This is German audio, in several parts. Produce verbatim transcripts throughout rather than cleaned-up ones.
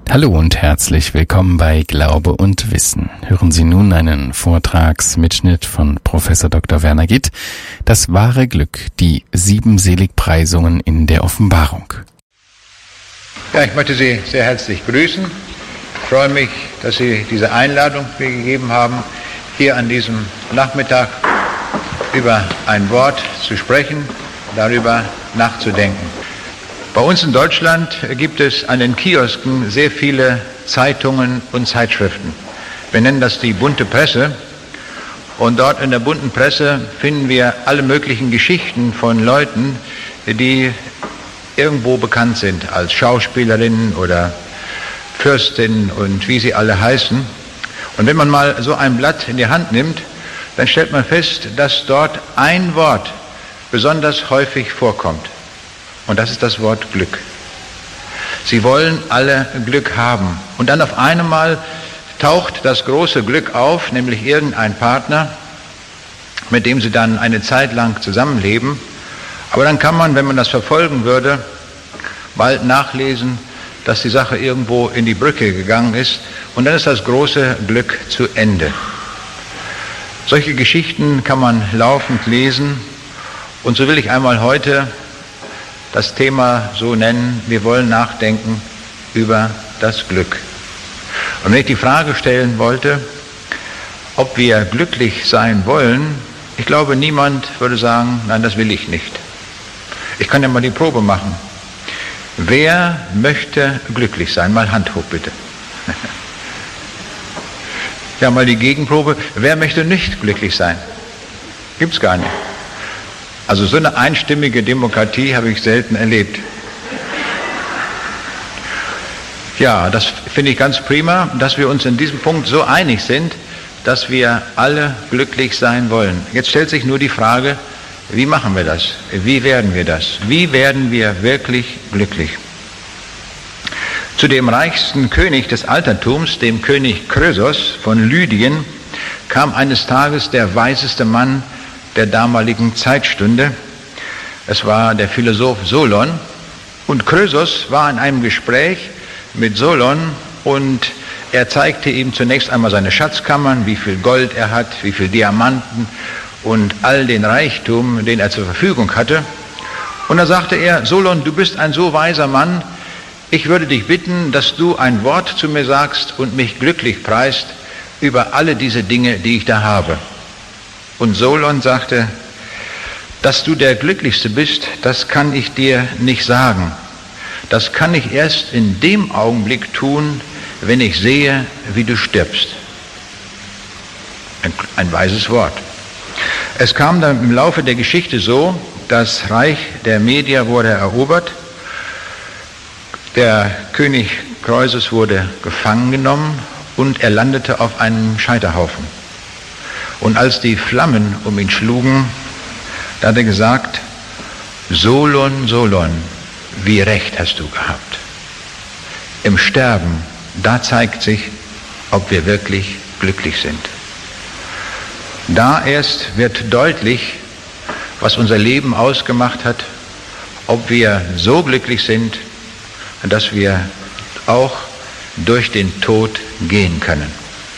Hallo und herzlich willkommen bei Glaube und Wissen. Hören Sie nun einen Vortragsmitschnitt von Professor Doktor Werner Gitt. Das wahre Glück, die sieben Seligpreisungen in der Offenbarung. Ja, ich möchte Sie sehr herzlich grüßen. Ich freue mich, dass Sie diese Einladung mir gegeben haben, hier an diesem Nachmittag über ein Wort zu sprechen, darüber nachzudenken. Bei uns in Deutschland gibt es an den Kiosken sehr viele Zeitungen und Zeitschriften. Wir nennen das die bunte Presse. Und dort in der bunten Presse finden wir alle möglichen Geschichten von Leuten, die irgendwo bekannt sind als Schauspielerinnen oder Fürstinnen und wie sie alle heißen. Und wenn man mal so ein Blatt in die Hand nimmt, dann stellt man fest, dass dort ein Wort besonders häufig vorkommt. Und das ist das Wort Glück. Sie wollen alle Glück haben. Und dann auf einmal taucht das große Glück auf, nämlich irgendein Partner, mit dem sie dann eine Zeit lang zusammenleben. Aber dann kann man, wenn man das verfolgen würde, bald nachlesen, dass die Sache irgendwo in die Brücke gegangen ist. Und dann ist das große Glück zu Ende. Solche Geschichten kann man laufend lesen. Und so will ich einmal heute das Thema so nennen: Wir wollen nachdenken über das Glück. Und wenn ich die Frage stellen wollte, ob wir glücklich sein wollen, ich glaube, niemand würde sagen, nein, das will ich nicht. Ich kann ja mal die Probe machen. Wer möchte glücklich sein? Mal Hand hoch, bitte. Ja, mal die Gegenprobe. Wer möchte nicht glücklich sein? Gibt's gar nicht. Also so eine einstimmige Demokratie habe ich selten erlebt. Ja, das finde ich ganz prima, dass wir uns in diesem Punkt so einig sind, dass wir alle glücklich sein wollen. Jetzt stellt sich nur die Frage, wie machen wir das? Wie werden wir das? Wie werden wir wirklich glücklich? Zu dem reichsten König des Altertums, dem König Krösus von Lydien, kam eines Tages der weiseste Mann der damaligen Zeitstunde. Es war der Philosoph Solon, und Krösus war in einem Gespräch mit Solon und er zeigte ihm zunächst einmal seine Schatzkammern, wie viel Gold er hat, wie viel Diamanten und all den Reichtum, den er zur Verfügung hatte. Und da sagte er: Solon, du bist ein so weiser Mann, ich würde dich bitten, dass du ein Wort zu mir sagst und mich glücklich preist über alle diese Dinge, die ich da habe. Und Solon sagte: Dass du der Glücklichste bist, das kann ich dir nicht sagen. Das kann ich erst in dem Augenblick tun, wenn ich sehe, wie du stirbst. Ein, ein weises Wort. Es kam dann im Laufe der Geschichte so, das Reich der Medier wurde erobert, der König Krösus wurde gefangen genommen und er landete auf einem Scheiterhaufen. Und als die Flammen um ihn schlugen, da hat er gesagt: Solon, Solon, wie recht hast du gehabt. Im Sterben, da zeigt sich, ob wir wirklich glücklich sind. Da erst wird deutlich, was unser Leben ausgemacht hat, ob wir so glücklich sind, dass wir auch durch den Tod gehen können.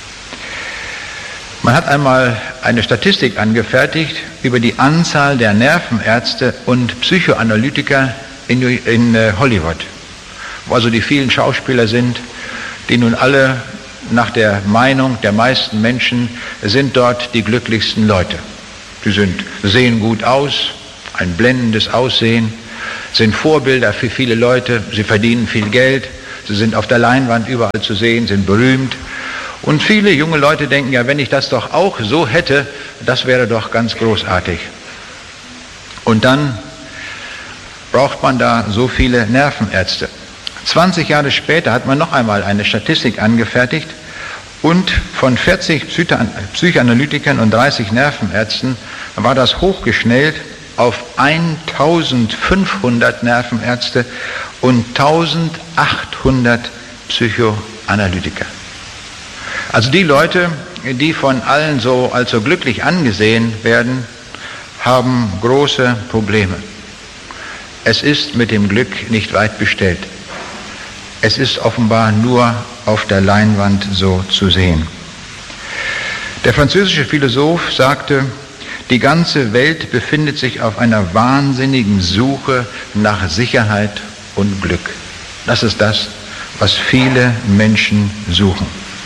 Man hat einmal eine Statistik angefertigt über die Anzahl der Nervenärzte und Psychoanalytiker in, in äh, Hollywood, wo also die vielen Schauspieler sind, die nun alle nach der Meinung der meisten Menschen sind dort die glücklichsten Leute. Sie sind, sehen gut aus, ein blendendes Aussehen, sind Vorbilder für viele Leute, sie verdienen viel Geld, sie sind auf der Leinwand überall zu sehen, sind berühmt. Und viele junge Leute denken, ja, wenn ich das doch auch so hätte, das wäre doch ganz großartig. Und dann braucht man da so viele Nervenärzte. zwanzig Jahre später hat man noch einmal eine Statistik angefertigt und von vierzig Psychoanalytikern und dreißig Nervenärzten war das hochgeschnellt auf eintausendfünfhundert Nervenärzte und eintausendachthundert Psychoanalytiker. Also die Leute, die von allen so als so glücklich angesehen werden, haben große Probleme. Es ist mit dem Glück nicht weit bestellt. Es ist offenbar nur auf der Leinwand so zu sehen. Der französische Philosoph sagte, die ganze Welt befindet sich auf einer wahnsinnigen Suche nach Sicherheit und Glück. Das ist das, was viele Menschen suchen.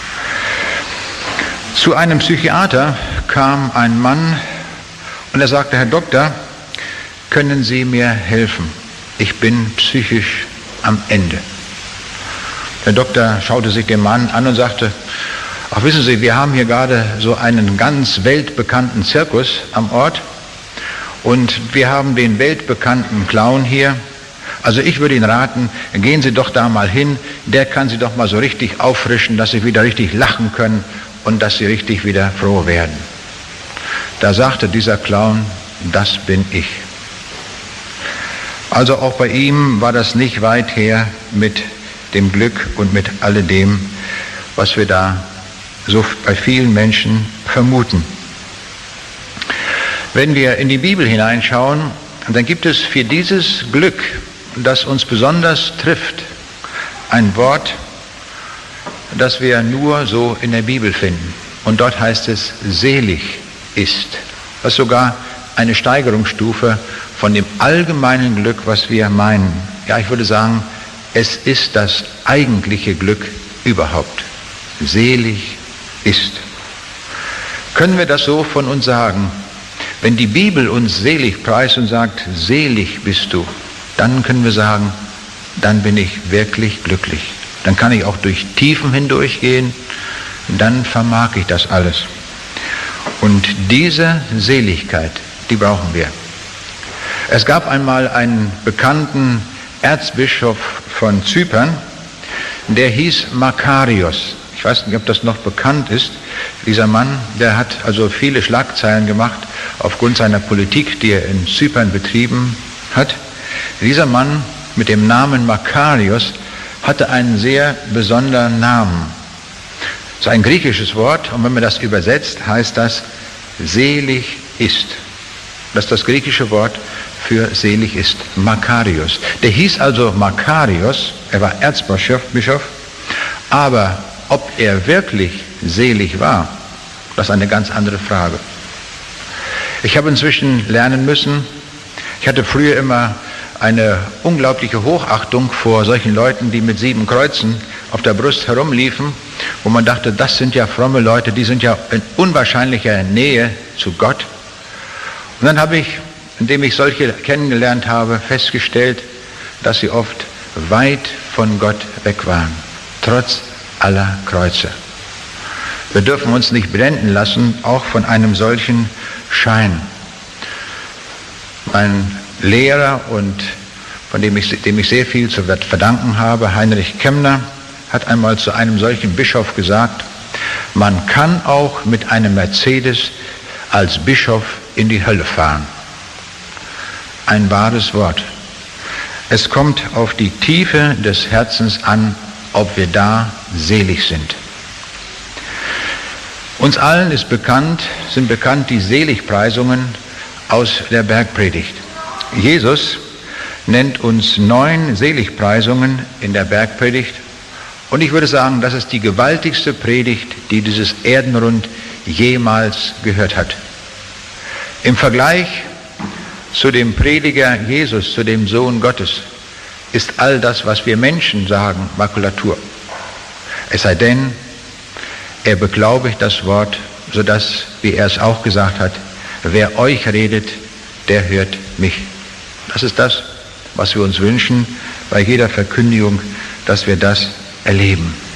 Zu einem Psychiater kam ein Mann und er sagte, Herr Doktor, können Sie mir helfen? Ich bin psychisch am Ende. Der Doktor schaute sich den Mann an und sagte, ach wissen Sie, wir haben hier gerade so einen ganz weltbekannten Zirkus am Ort und wir haben den weltbekannten Clown hier. Also ich würde Ihnen raten, gehen Sie doch da mal hin, der kann Sie doch mal so richtig auffrischen, dass Sie wieder richtig lachen können und dass Sie richtig wieder froh werden. Da sagte dieser Clown, das bin ich. Also auch bei ihm war das nicht weit her mit dem Glück und mit alledem, was wir da so bei vielen Menschen vermuten. Wenn wir in die Bibel hineinschauen, dann gibt es für dieses Glück, das uns besonders trifft, ein Wort, das wir nur so in der Bibel finden. Und dort heißt es, selig ist. Das ist sogar eine Steigerungsstufe von dem allgemeinen Glück, was wir meinen. Ja, ich würde sagen, es ist das eigentliche Glück überhaupt. Selig ist. Können wir das so von uns sagen? Wenn die Bibel uns selig preist und sagt, selig bist du, dann können wir sagen, dann bin ich wirklich glücklich. Dann kann ich auch durch Tiefen hindurchgehen, dann vermag ich das alles. Und diese Seligkeit, die brauchen wir. Es gab einmal einen bekannten Erzbischof von Zypern, der hieß Makarios. Ich weiß nicht, ob das noch bekannt ist. Dieser Mann, der hat also viele Schlagzeilen gemacht aufgrund seiner Politik, die er in Zypern betrieben hat. Dieser Mann mit dem Namen Makarios hatte einen sehr besonderen Namen. Das ist ein griechisches Wort und wenn man das übersetzt, heißt das selig ist. Das ist das griechische Wort für selig ist, Makarios. Der hieß also Makarios, er war Erzbischof, Bischof, aber ob er wirklich selig war, das ist eine ganz andere Frage. Ich habe inzwischen lernen müssen, ich hatte früher immer eine unglaubliche Hochachtung vor solchen Leuten, die mit sieben Kreuzen auf der Brust herumliefen, wo man dachte, das sind ja fromme Leute, die sind ja in unwahrscheinlicher Nähe zu Gott. Und dann habe ich, indem ich solche kennengelernt habe, festgestellt, dass sie oft weit von Gott weg waren, trotz aller Kreuze. Wir dürfen uns nicht blenden lassen, auch von einem solchen Schein. Mein Lehrer und von dem ich, dem ich sehr viel zu verdanken habe, Heinrich Kemner, hat einmal zu einem solchen Bischof gesagt, man kann auch mit einem Mercedes als Bischof in die Hölle fahren. Ein wahres Wort. Es kommt auf die Tiefe des Herzens an, ob wir da selig sind. Uns allen ist bekannt, sind bekannt die Seligpreisungen aus der Bergpredigt. Jesus nennt uns neun Seligpreisungen in der Bergpredigt und ich würde sagen, das ist die gewaltigste Predigt, die dieses Erdenrund jemals gehört hat. Im Vergleich zu dem Prediger Jesus, zu dem Sohn Gottes, ist all das, was wir Menschen sagen, Makulatur. Es sei denn, er beglaubigt das Wort, sodass, wie er es auch gesagt hat, wer euch redet, der hört mich. Das ist das, was wir uns wünschen bei jeder Verkündigung, dass wir das erleben.